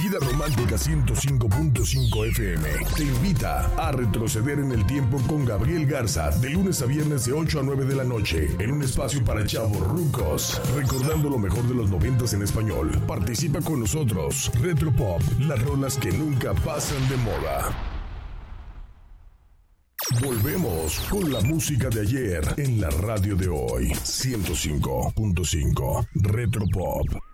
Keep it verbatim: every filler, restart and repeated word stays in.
Vida Romántica ciento cinco punto cinco F M te invita a retroceder en el tiempo con Gabriel Garza de lunes a viernes de ocho a nueve de la noche en un espacio para chavos rucos, recordando lo mejor de los noventas en español. Participa con nosotros. Retropop, las rolas que nunca pasan de moda. Volvemos con la música de ayer en la radio de hoy. ciento cinco punto cinco Retropop.